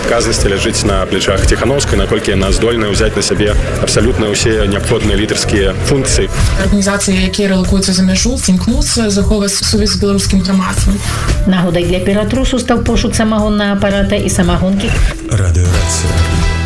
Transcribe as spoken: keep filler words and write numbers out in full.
адказнасці ляжыць на плечах Ціхановскай, наколькі яна здольная ўзяць на сябе абсалютна ўсе неабходныя лідарскія функцыі. Арганізацыі, якія рэлакуюцца за мяжу, імкнуцца захоўваць сувязь з беларускім грамадствам. Нагодай для Петрусу стаў пошук самагоннага апарата і самагонкі. Радыёрацыя.